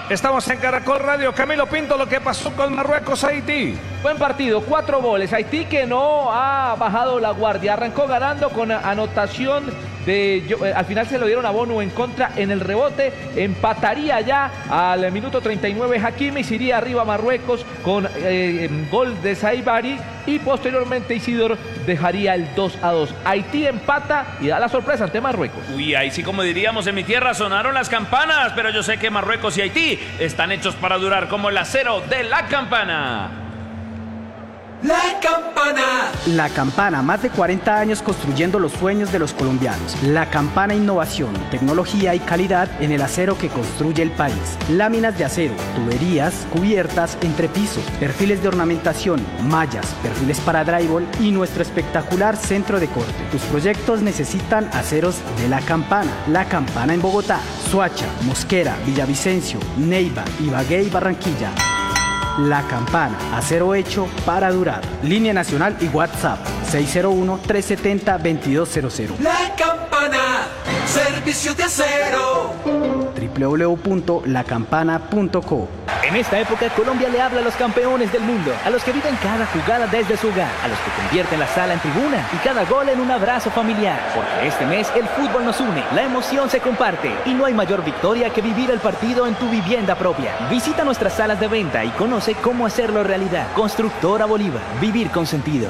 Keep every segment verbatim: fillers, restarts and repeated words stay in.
Estamos en Caracol Radio. Camilo Pinto, lo que pasó con Marruecos-Haití. Buen partido, cuatro goles. Haití que no ha bajado la guardia. Arrancó ganando con anotación de... Eh, al final se lo dieron a Bono en contra en el rebote. Empataría ya al minuto treinta y nueve Hakimi. Se iría arriba Marruecos con eh, gol de Saibari. Y posteriormente Isidor dejaría el dos a dos. Haití empata y da la sorpresa ante Marruecos. Uy, ahí sí, como diríamos en mi tierra, sonaron las campanas. Pero yo sé que Marruecos y Haití están hechos para durar como el acero de la campana. La Campana. La Campana, más de cuarenta años construyendo los sueños de los colombianos. La Campana, innovación, tecnología y calidad en el acero que construye el país. Láminas de acero, tuberías, cubiertas, entrepisos, perfiles de ornamentación, mallas, perfiles para drywall y nuestro espectacular centro de corte. Tus proyectos necesitan aceros de La Campana. La Campana en Bogotá, Soacha, Mosquera, Villavicencio, Neiva, Ibagué y Barranquilla. La Campana, acero hecho para durar. Línea nacional y WhatsApp seis cero uno, tres siete cero, dos dos cero cero. La Campana, servicios de acero. doble u doble u doble u punto la campana punto co. En esta época, Colombia le habla a los campeones del mundo, a los que viven cada jugada desde su hogar, a los que convierten la sala en tribuna y cada gol en un abrazo familiar. Porque este mes el fútbol nos une, la emoción se comparte y no hay mayor victoria que vivir el partido en tu vivienda propia. Visita nuestras salas de venta y conoce cómo hacerlo realidad. Constructora Bolívar, vivir con sentido.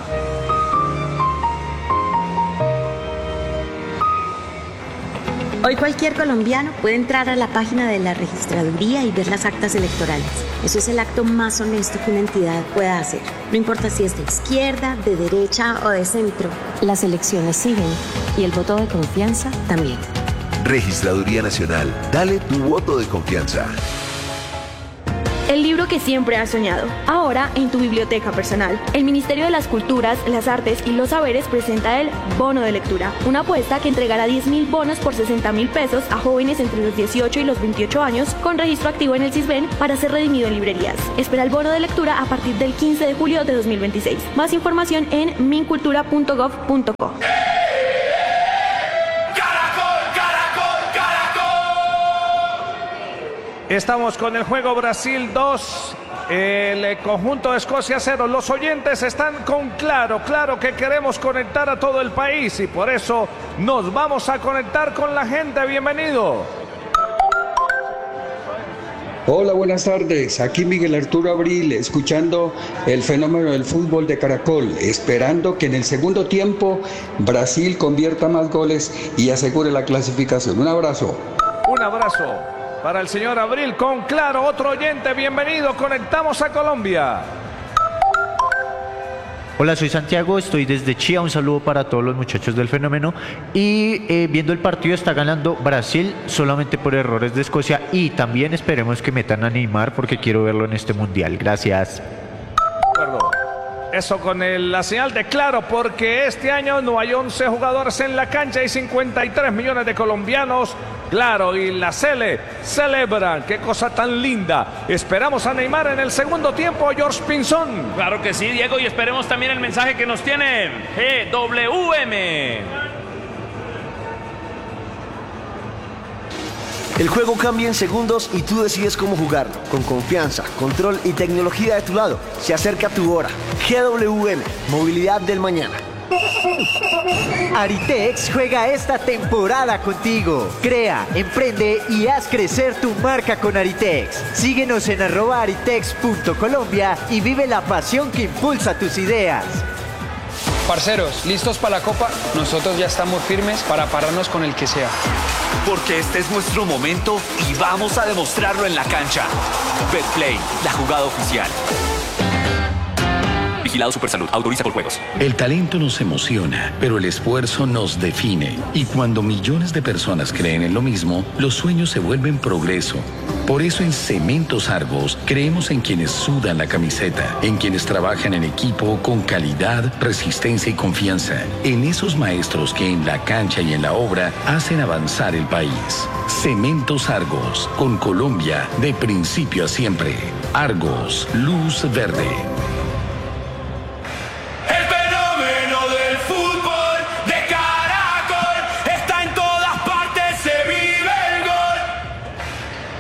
Hoy cualquier colombiano puede entrar a la página de la registraduría y ver las actas electorales. Eso es el acto más honesto que una entidad pueda hacer. No importa si es de izquierda, de derecha o de centro. Las elecciones siguen y el voto de confianza también. Registraduría Nacional. Dale tu voto de confianza. El libro que siempre has soñado, ahora en tu biblioteca personal. El Ministerio de las Culturas, las Artes y los Saberes presenta el Bono de Lectura, una apuesta que entregará diez mil bonos por sesenta mil pesos a jóvenes entre los dieciocho y los veintiocho años con registro activo en el CISBEN para ser redimido en librerías. Espera el bono de lectura a partir del quince de julio de dos mil veintiséis. Más información en mincultura punto gov punto co. Estamos con el juego Brasil dos, el conjunto de Escocia cero. Los oyentes están con claro, claro que queremos conectar a todo el país y por eso nos vamos a conectar con la gente. Bienvenido. Hola, buenas tardes. Aquí Miguel Arturo Abril, escuchando el fenómeno del fútbol de Caracol, esperando que en el segundo tiempo Brasil convierta más goles y asegure la clasificación. Un abrazo. Un abrazo para el señor Abril con claro. Otro oyente, bienvenido, conectamos a Colombia. Hola, soy Santiago, estoy desde Chía, un saludo para todos los muchachos del fenómeno. Y eh, viendo el partido, está ganando Brasil solamente por errores de Escocia y también esperemos que metan a Neymar porque quiero verlo en este mundial. Gracias. Eso con el, la señal de claro, porque este año no hay once jugadores en la cancha y cincuenta y tres millones de colombianos. Claro, y la Sele celebran. Qué cosa tan linda. Esperamos a Neymar en el segundo tiempo, George Pinzón. Claro que sí, Diego, y esperemos también el mensaje que nos tiene G W M. El juego cambia en segundos y tú decides cómo jugarlo. Con confianza, control y tecnología de tu lado. Se acerca tu hora. G W M, movilidad del mañana. Aritex juega esta temporada contigo. Crea, emprende y haz crecer tu marca con Aritex. Síguenos en arroba aritex punto colombia y vive la pasión que impulsa tus ideas. Parceros, ¿listos para la Copa? Nosotros ya estamos firmes para pararnos con el que sea. Porque este es nuestro momento y vamos a demostrarlo en la cancha. Betplay, la jugada oficial. Vigilado Supersalud. Autoriza por juegos. El talento nos emociona, pero el esfuerzo nos define. Y cuando millones de personas creen en lo mismo, los sueños se vuelven progreso. Por eso en Cementos Argos creemos en quienes sudan la camiseta, en quienes trabajan en equipo con calidad, resistencia y confianza, en esos maestros que en la cancha y en la obra hacen avanzar el país. Cementos Argos, con Colombia de principio a siempre. Argos, luz verde.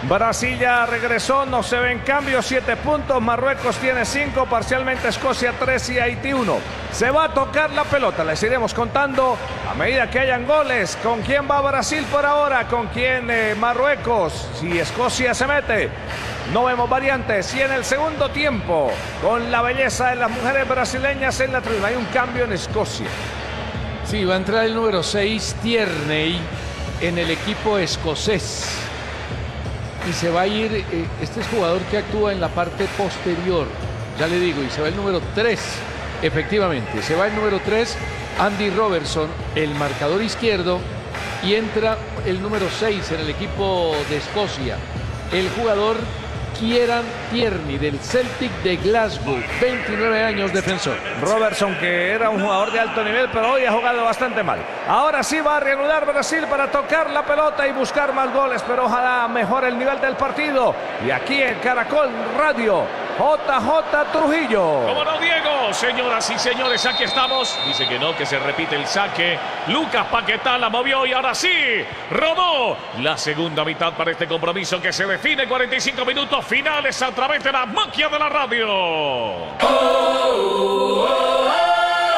Brasil ya regresó, no se ven cambios, siete puntos, Marruecos tiene cinco, parcialmente Escocia tres y Haití uno. Se va a tocar la pelota, les iremos contando a medida que hayan goles. ¿Con quién va Brasil por ahora? ¿Con quién eh, Marruecos? Si Escocia se mete, no vemos variantes. Y en el segundo tiempo, con la belleza de las mujeres brasileñas en la tribuna, hay un cambio en Escocia. Sí, va a entrar el número seis, Tierney, en el equipo escocés. Y se va a ir, eh, este es jugador que actúa en la parte posterior, ya le digo, y se va el número tres, efectivamente, se va el número tres, Andy Robertson, el marcador izquierdo, y entra el número seis en el equipo de Escocia, el jugador Kieran Tierney del Celtic de Glasgow, veintinueve años, defensor. Robertson, que era un jugador de alto nivel, pero hoy ha jugado bastante mal. Ahora sí va a reanudar Brasil para tocar la pelota y buscar más goles, pero ojalá mejore el nivel del partido. Y aquí en Caracol Radio, J J Trujillo. ¿Cómo no, Diego? Señoras y señores, aquí estamos. Dice que no, que se repite el saque. Lucas Paquetá la movió y ahora sí, rodó. La segunda mitad para este compromiso que se define cuarenta y cinco minutos finales a través de la magia de la radio. Oh, oh, oh, oh.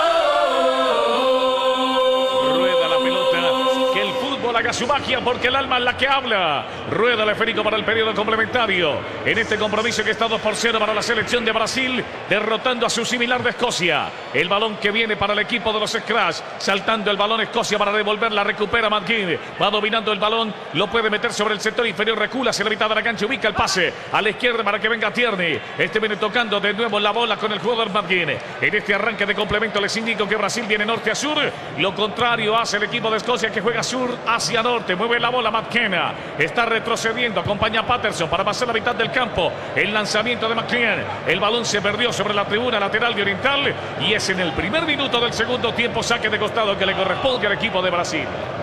Haga su magia porque el alma es la que habla. Rueda el esférico para el periodo complementario. En este compromiso que está dos por cero para la selección de Brasil, derrotando a su similar de Escocia. El balón que viene para el equipo de los Scratch. Saltando el balón Escocia para devolverla. Recupera McGinn. Va dominando el balón. Lo puede meter sobre el sector inferior. Recula hacia la mitad de la cancha. Ubica el pase a la izquierda para que venga Tierney. Este viene tocando de nuevo la bola con el jugador McGinn. En este arranque de complemento les indico que Brasil viene norte a sur. Lo contrario hace el equipo de Escocia que juega sur hacia hacia norte, mueve la bola McKenna, está retrocediendo, acompaña a Patterson para pasar la mitad del campo, el lanzamiento de McLean, el balón se perdió sobre la tribuna lateral de Oriental y es en el primer minuto del segundo tiempo saque de costado que le corresponde al equipo de Brasil.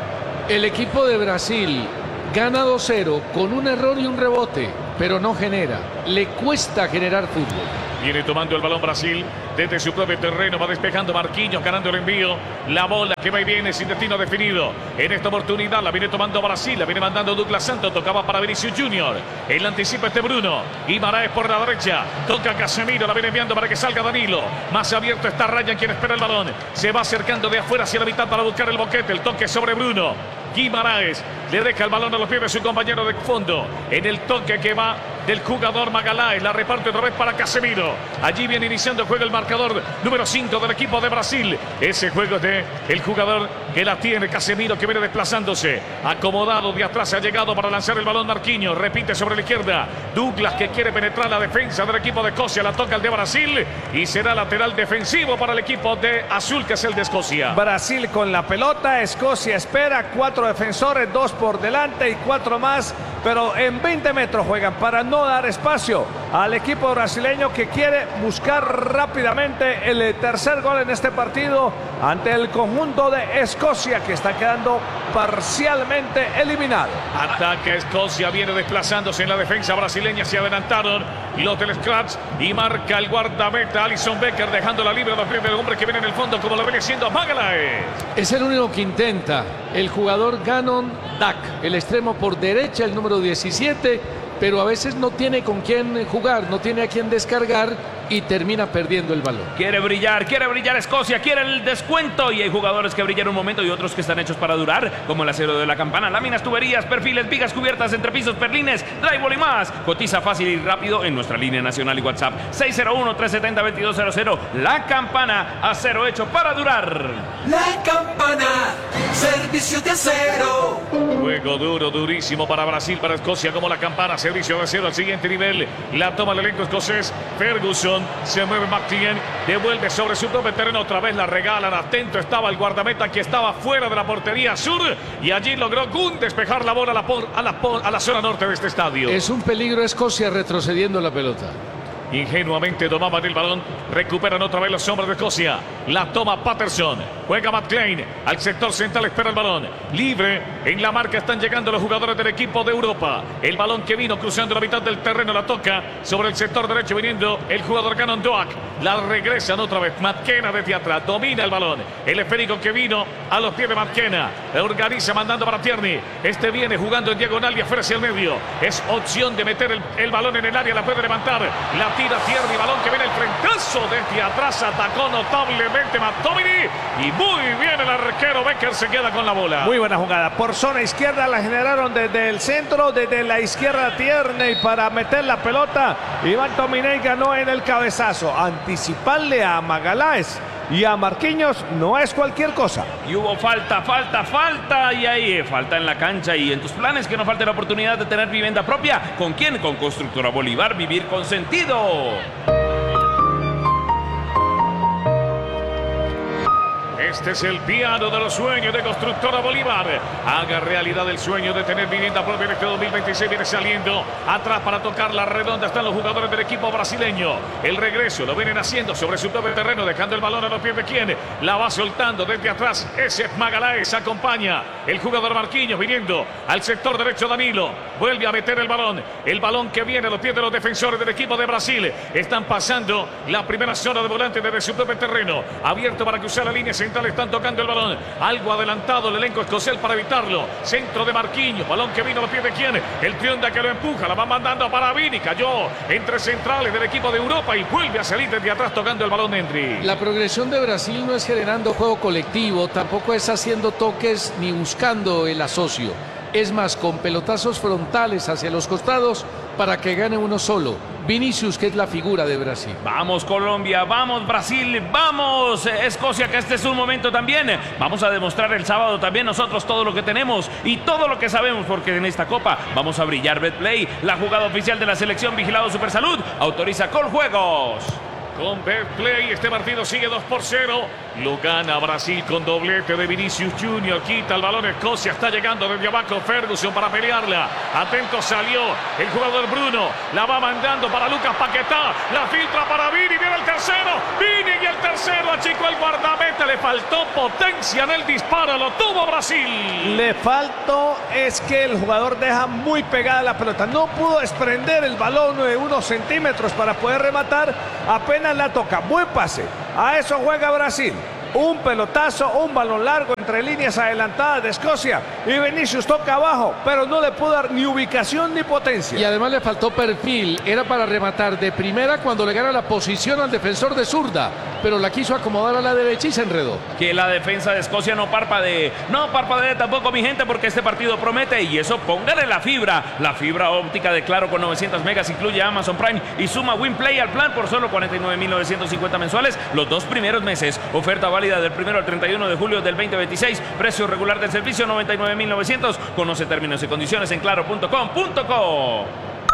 El equipo de Brasil gana dos cero con un error y un rebote, pero no genera, le cuesta generar fútbol. Viene tomando el balón Brasil desde su propio terreno, va despejando Marquinhos, ganando el envío. La bola que va y viene sin destino definido. En esta oportunidad la viene tomando Brasil, la viene mandando Douglas Santos, tocaba para Vinicius Junior. El anticipa este Bruno. Guimaraes por la derecha, toca Casemiro, la viene enviando para que salga Danilo. Más abierto está Ryan, quien espera el balón. Se va acercando de afuera hacia la mitad para buscar el boquete, el toque sobre Bruno. Guimaraes le deja el balón a los pies de su compañero de fondo. En el toque que va del jugador Magaláes, la reparte otra vez para Casemiro. Allí viene iniciando el juego el marcador número cinco del equipo de Brasil. Ese juego de el jugador que la tiene, Casemiro, que viene desplazándose. Acomodado de atrás, ha llegado para lanzar el balón Marquinhos. Repite sobre la izquierda. Douglas que quiere penetrar la defensa del equipo de Escocia. La toca el de Brasil y será lateral defensivo para el equipo de azul, que es el de Escocia. Brasil con la pelota, Escocia espera, cuatro defensores, dos por delante y cuatro más, pero en veinte metros juegan para no dar espacio al equipo brasileño que quiere buscar rápidamente el tercer gol en este partido ante el conjunto de Escocia, que está quedando parcialmente eliminado. Ataca Escocia, viene desplazándose en la defensa brasileña, se adelantaron los del Scratch y marca el guardameta Alisson Becker, dejando la libre a los pies del hombre que viene en el fondo, como lo viene siendo Magaláes. Es el único que intenta, el jugador Gannon Dak, el extremo por derecha, el número diecisiete, pero a veces no tiene con quién jugar, no tiene a quién descargar y termina perdiendo el balón. Quiere brillar, quiere brillar Escocia, quiere el descuento y hay jugadores que brillan un momento y otros que están hechos para durar, como el acero de la campana, láminas, tuberías, perfiles, vigas cubiertas, entrepisos, perlines, drywall y más. Cotiza fácil y rápido en nuestra línea nacional y WhatsApp seis cero uno, tres siete cero, dos dos cero cero. La Campana, acero hecho para durar. La Campana, servicio de acero. Juego duro, durísimo para Brasil, para Escocia, como La Campana, servicio de acero al siguiente nivel. La toma el elenco escocés, Ferguson. Se mueve McTien, devuelve sobre su propio terreno, otra vez la regalan, atento estaba el guardameta que estaba fuera de la portería sur y allí logró Gunn despejar la bola a la, por, a, la, a la zona norte de este estadio. Es un peligro Escocia retrocediendo la pelota. Ingenuamente tomaban el balón. Recuperan otra vez los hombres de Escocia. La toma Patterson. Juega Matt Klein. Al sector central espera el balón. Libre. En la marca están llegando los jugadores del equipo de Europa. El balón que vino cruzando la mitad del terreno la toca. Sobre el sector derecho viniendo el jugador Cannon Doak. La regresan otra vez. McKenna desde atrás. Domina el balón. El esférico que vino a los pies de McKenna. Organiza mandando para Tierney. Este viene jugando en diagonal y afuera hacia el medio. Es opción de meter el, el balón en el área. La puede levantar. La tira Tierney. Balón que viene el frentazo desde atrás. Atacó notablemente McTominay. Y muy bien el arquero Becker se queda con la bola. Muy buena jugada. Por zona izquierda la generaron desde el centro. Desde la izquierda Tierney para meter la pelota. Y McTominay ganó en el cabezazo. Anticiparle a Magaláes y a Marquinhos no es cualquier cosa. Y hubo falta, falta, falta. Y ahí falta en la cancha. Y en tus planes que no falte la oportunidad de tener vivienda propia. ¿Con quién? Con Constructora Bolívar. Vivir con sentido. Este es el piano de los sueños de Constructora Bolívar. Haga realidad el sueño de tener vivienda propia en este dos mil veintiséis. Viene saliendo atrás para tocar la redonda. Están los jugadores del equipo brasileño. El regreso lo vienen haciendo sobre su propio terreno, dejando el balón a los pies de quien la va soltando desde atrás. Ese es Magaláes. Acompaña el jugador Marquinhos viniendo al sector derecho. Danilo vuelve a meter el balón. El balón que viene a los pies de los defensores del equipo de Brasil. Están pasando la primera zona de volante desde su propio terreno. Abierto para cruzar la línea central. Están tocando el balón. Algo adelantado el elenco escocés para evitarlo. Centro de Marquinhos. Balón que vino a los pies de quién. El Trionda que lo empuja. La va mandando para Vini. Cayó entre centrales del equipo de Europa y vuelve a salir desde atrás tocando el balón de Endri. La progresión de Brasil no es generando juego colectivo. Tampoco es haciendo toques ni buscando el asocio. Es más, con pelotazos frontales hacia los costados para que gane uno solo. Vinicius, que es la figura de Brasil. Vamos Colombia, vamos Brasil, vamos Escocia, que este es un momento también. Vamos a demostrar el sábado también nosotros todo lo que tenemos y todo lo que sabemos, porque en esta copa vamos a brillar. Betplay, la jugada oficial de la selección vigilado Supersalud, autoriza Coljuegos. Con Betplay este partido sigue dos por cero. Lo gana Brasil con doblete de Vinicius Junior. Quita el balón Escocia. Está llegando desde abajo Ferguson para pelearla. Atento salió el jugador Bruno. La va mandando para Lucas Paquetá. La filtra para Vini. Viene el tercero. Vini y el tercero. Achicó el guardameta. Le faltó potencia en el disparo. Lo tuvo Brasil. Le faltó es que el jugador deja muy pegada la pelota. No pudo desprender el balón de unos centímetros para poder rematar. Apenas la toca. Buen pase. A eso juega Brasil. Un pelotazo, un balón largo entre líneas adelantadas de Escocia. Y Vinicius toca abajo, pero no le pudo dar ni ubicación ni potencia. Y además le faltó perfil. Era para rematar de primera cuando le gana la posición al defensor de zurda. Pero la quiso acomodar a la derecha y se enredó. Que la defensa de Escocia no parpadee. No parpadee tampoco, mi gente, porque este partido promete. Y eso, póngale la fibra. La fibra óptica de Claro con novecientos megas incluye Amazon Prime y suma WinPlay al plan por solo cuarenta y nueve mil novecientos cincuenta mensuales los dos primeros meses. Oferta válida del primero al treinta y uno de julio del veinte veintiséis. Precio regular del servicio noventa y nueve mil novecientos. Conoce términos y condiciones en claro punto com punto co.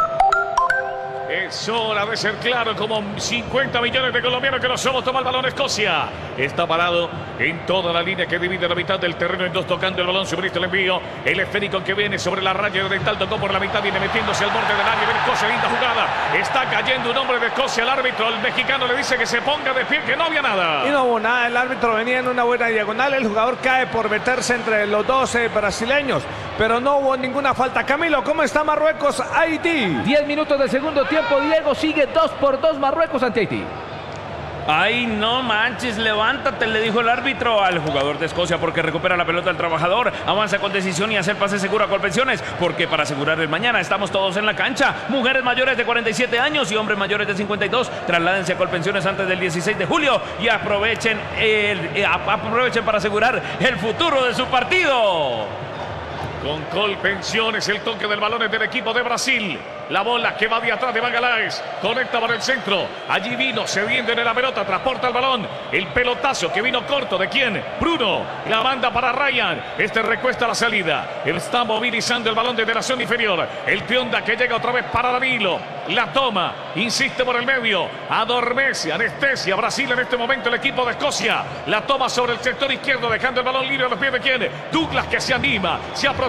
Es hora de ser claro, como cincuenta millones de colombianos que no somos. Toma el balón Escocia. Está parado en toda la línea que divide la mitad del terreno en dos, tocando el balón. Sobre el envío. El esférico que viene sobre la raya oriental tocó por la mitad. Viene metiéndose al borde del área. Viene Escocia, linda jugada. Está cayendo un hombre de Escocia. El árbitro, el mexicano, le dice que se ponga de pie, que no había nada. Y no hubo nada. El árbitro venía en una buena diagonal. El jugador cae por meterse entre los dos eh, brasileños. Pero no hubo ninguna falta. Camilo, ¿cómo está Marruecos? Haití. diez minutos del segundo tiempo. Diego, sigue dos por dos Marruecos ante Haití. Ay, no manches, levántate, le dijo el árbitro al jugador de Escocia, porque recupera la pelota el trabajador, avanza con decisión y hacer pase seguro a Colpensiones, porque para asegurar el mañana estamos todos en la cancha. Mujeres mayores de cuarenta y siete años y hombres mayores de cincuenta y dos, trasládense a Colpensiones antes del dieciséis de julio y aprovechen, el, eh, aprovechen para asegurar el futuro de su partido. Con Colpensiones, el toque del balón es del equipo de Brasil. La bola que va de atrás de Magaláes. Conecta para el centro. Allí vino cediendo en la pelota. Transporta el balón. El pelotazo que vino corto. ¿De quién? Bruno. La manda para Ryan. Este recuesta la salida. Está movilizando el balón desde la zona inferior. El Trionda que llega otra vez para Danilo. La toma. Insiste por el medio. Adormece. Anestesia. Brasil en este momento el equipo de Escocia. La toma sobre el sector izquierdo. Dejando el balón libre a los pies de quién. Douglas que se anima. Se aproxima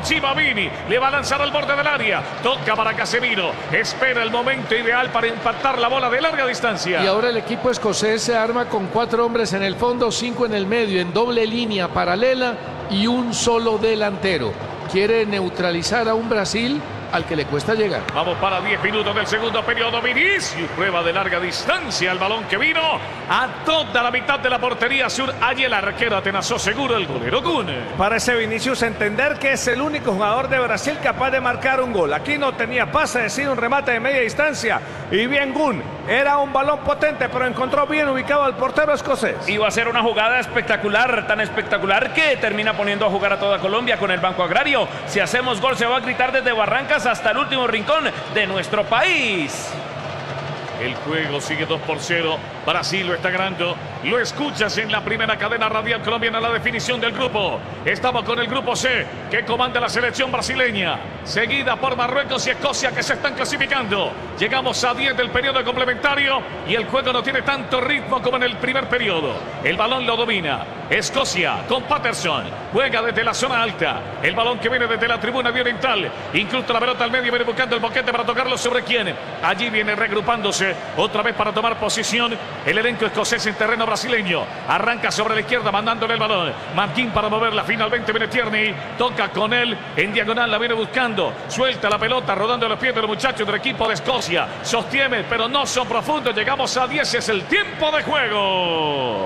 aproxima Vini, le va a lanzar al borde del área, toca para Casemiro, espera el momento ideal para impactar la bola de larga distancia. Y ahora el equipo escocés se arma con cuatro hombres en el fondo, cinco en el medio, en doble línea paralela y un solo delantero. Quiere neutralizar a un Brasil al que le cuesta llegar. Vamos para diez minutos del segundo periodo. Vinicius, prueba de larga distancia. El balón que vino a toda la mitad de la portería sur. Allí el arquero atenazó seguro el golero Kun. Parece Vinicius entender que es el único jugador de Brasil capaz de marcar un gol. Aquí no tenía pase, es decir, un remate de media distancia. Y bien Kun, era un balón potente, pero encontró bien ubicado al portero escocés. Iba a ser una jugada espectacular, tan espectacular que termina poniendo a jugar a toda Colombia con el Banco Agrario. Si hacemos gol se va a gritar desde Barrancas hasta el último rincón de nuestro país. El juego sigue dos por cero. Brasil lo está ganando. Lo escuchas en la primera cadena radial colombiana, la definición del grupo. Estamos con el grupo C, que comanda la selección brasileña, seguida por Marruecos y Escocia, que se están clasificando. Llegamos a diez del periodo complementario y el juego no tiene tanto ritmo como en el primer periodo. El balón lo domina Escocia con Patterson. Juega desde la zona alta. El balón que viene desde la tribuna de Oriental. Incluso la pelota al medio, viene buscando el boquete para tocarlo sobre quién. Allí viene regrupándose otra vez para tomar posición el elenco escocés en terreno brasileño. Arranca sobre la izquierda mandándole el balón. Marquín para moverla. Finalmente viene Tierney. Toca con él en diagonal. La viene buscando. Suelta la pelota rodando a los pies de los muchachos del equipo de Escocia. Sostiene, pero no son profundos. Llegamos a diez. Es el tiempo de juego.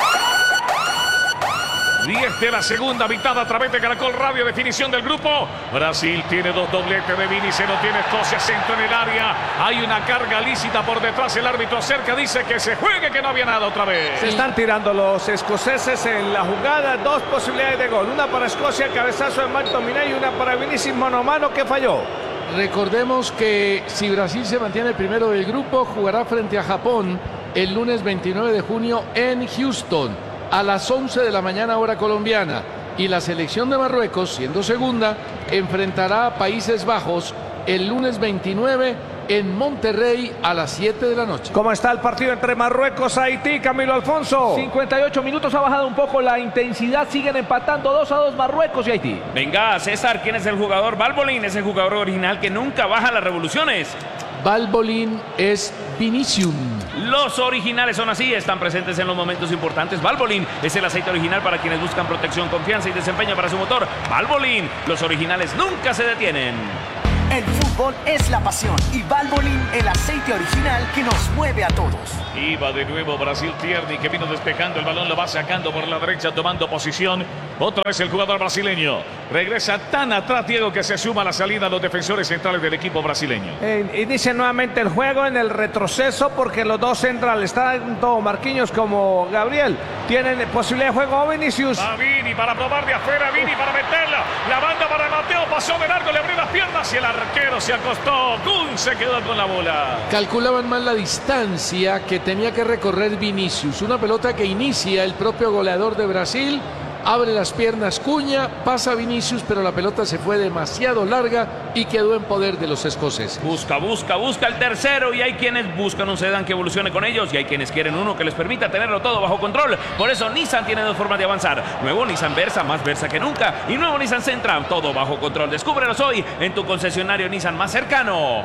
diez de la segunda mitad a través de Caracol Radio, definición del grupo. Brasil tiene dos dobletes de Vini, se lo tiene Escocia, centro en el área. Hay una carga lícita por detrás, el árbitro cerca, dice que se juegue, que no había nada otra vez. Se están tirando los escoceses en la jugada, dos posibilidades de gol. Una para Escocia, cabezazo de McTominay, y una para Vinicius mano a mano que falló. Recordemos que si Brasil se mantiene primero del grupo, jugará frente a Japón el lunes veintinueve de junio en Houston a las once de la mañana hora colombiana, y la selección de Marruecos, siendo segunda, enfrentará a Países Bajos el lunes veintinueve en Monterrey a las siete de la noche. ¿Cómo está el partido entre Marruecos, Haití, Camilo Alfonso? cincuenta y ocho minutos, ha bajado un poco la intensidad, siguen empatando dos a dos Marruecos y Haití. Venga, César, ¿quién es el jugador? Valbolín es el jugador original que nunca baja las revoluciones. Valbolín es Vinicius. Los originales son así, están presentes en los momentos importantes. Valbolín es el aceite original para quienes buscan protección, confianza y desempeño para su motor. Valbolín, los originales nunca se detienen. El fútbol es la pasión y Valvoline, el aceite original que nos mueve a todos. Iba de nuevo Brasil. Tierney, que vino despejando el balón, lo va sacando por la derecha, tomando posición. Otra vez el jugador brasileño. Regresa tan atrás, Diego, que se suma a la salida a los defensores centrales del equipo brasileño. Eh, inicia nuevamente el juego en el retroceso porque los dos centrales, tanto Marquinhos como Gabriel, tienen posibilidad de juego. Vinicius. Va Vini para probar de afuera, Vini para meterla. La banda para Mateo, pasó de largo, le abrió las piernas y el arquero se acostó. Kun se quedó con la bola. Calculaban mal la distancia que tenía que recorrer Vinicius. Una pelota que inicia el propio goleador de Brasil. Abre las piernas Cuña, pasa Vinicius, pero la pelota se fue demasiado larga y quedó en poder de los escoceses. Busca, busca, busca el tercero, y hay quienes buscan un sedán que evolucione con ellos y hay quienes quieren uno que les permita tenerlo todo bajo control. Por eso Nissan tiene dos formas de avanzar. Nuevo Nissan Versa, más Versa que nunca, y nuevo Nissan Sentra, todo bajo control. Descúbrelos hoy en tu concesionario Nissan más cercano.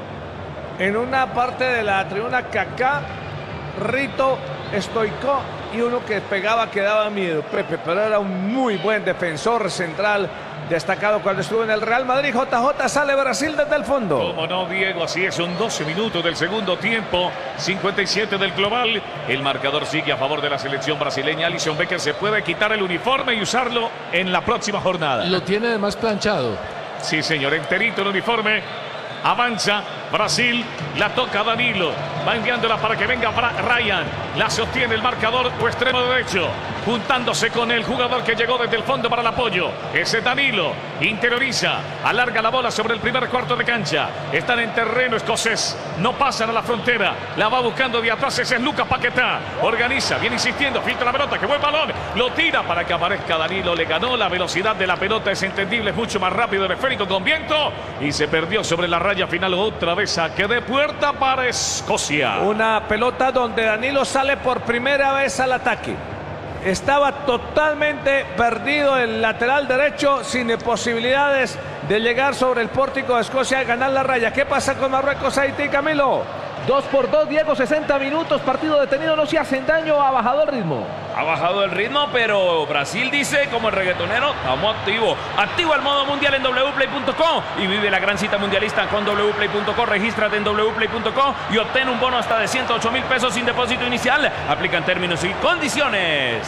En una parte de la tribuna, Kaká, Rito, Stoico y uno que pegaba que daba miedo, Pepe, pero era un muy buen defensor central, destacado cuando estuvo en el Real Madrid. J J, sale Brasil desde el fondo. Como no, Diego, así es, son doce minutos del segundo tiempo, cincuenta y siete del global. El marcador sigue a favor de la selección brasileña. Alisson Becker se puede quitar el uniforme y usarlo en la próxima jornada. Lo tiene además planchado. Sí, señor, enterito el uniforme. Avanza Brasil, la toca Danilo, va enviándola para que venga Ryan, la sostiene el marcador o extremo derecho, juntándose con el jugador que llegó desde el fondo para el apoyo. Ese Danilo interioriza, alarga la bola sobre el primer cuarto de cancha. Están en terreno escocés, no pasan a la frontera, la va buscando de atrás. Ese es Lucas Paquetá, organiza, viene insistiendo, filtra la pelota, que buen balón, lo tira para que aparezca Danilo. Le ganó la velocidad de la pelota, es entendible, es mucho más rápido el esférico con viento y se perdió sobre la raya final. Otra vez saque de puerta para Escocia. Una pelota donde Danilo sale por primera vez al ataque. Estaba totalmente perdido el lateral derecho, sin posibilidades de llegar sobre el pórtico de Escocia y ganar la raya. ¿Qué pasa con Marruecos, Haití, Camilo? Dos por dos, Diego, sesenta minutos, partido detenido, no se hacen daño, ha bajado el ritmo. Ha bajado el ritmo, pero Brasil dice, como el reggaetonero, estamos activos. Activa el modo mundial en doble u play punto com y vive la gran cita mundialista con doble u play punto com. Regístrate en doble u play punto com y obtén un bono hasta de ciento ocho mil pesos sin depósito inicial. Aplican términos y condiciones.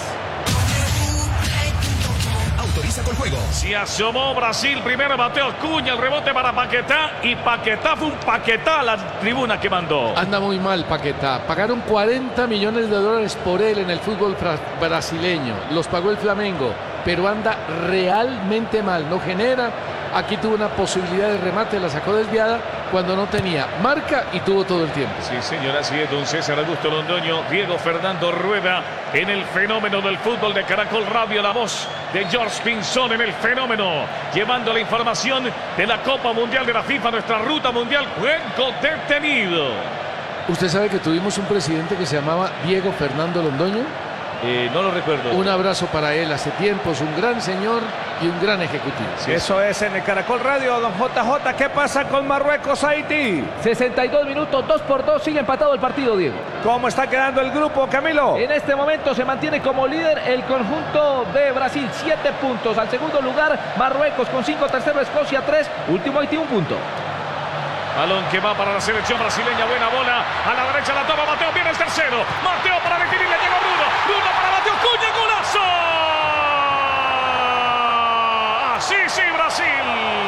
Autoriza con juego. Se asomó Brasil, primero Mateo Cuña, el rebote para Paquetá y Paquetá fue un Paquetá a la tribuna que mandó. Anda muy mal Paquetá. Pagaron cuarenta millones de dólares por él en el fútbol brasileño. Los pagó el Flamengo, pero anda realmente mal. No genera. Aquí tuvo una posibilidad de remate, la sacó desviada cuando no tenía marca y tuvo todo el tiempo. Sí, señor, así es, don César Augusto Londoño, Diego Fernando Rueda en el fenómeno del fútbol de Caracol Radio, la voz de George Pinzón en el fenómeno, llevando la información de la Copa Mundial de la FIFA, nuestra ruta mundial, juego detenido. ¿Usted sabe que tuvimos un presidente que se llamaba Diego Fernando Londoño? Eh, no lo recuerdo. Un abrazo para él hace tiempos, un gran señor y un gran ejecutivo. Sí, eso es en el Caracol Radio, don J J. ¿Qué pasa con Marruecos, Haití? sesenta y dos minutos, dos por dos, sigue empatado el partido, Diego. ¿Cómo está quedando el grupo, Camilo? En este momento se mantiene como líder el conjunto de Brasil, siete puntos. Al segundo lugar, Marruecos con cinco, tercero Escocia, tres, último Haití, un punto. Balón que va para la selección brasileña, buena bola, a la derecha la toma Mateo, viene el tercero, Mateo para definir, le llegó Bruno, Bruno para Mateo, Cuña, golazo. Así sí, Brasil.